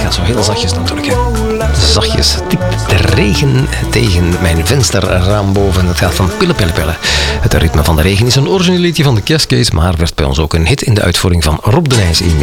gaat zo heel zachtjes natuurlijk. Hè. Zachtjes tikt de regen tegen mijn vensterraam boven. Het gaat van pillen, pillen, pillen. Het ritme van de regen is een origineel liedje van de Cascades, maar werd bij ons ook een hit in de uitvoering van Rob de Nijs in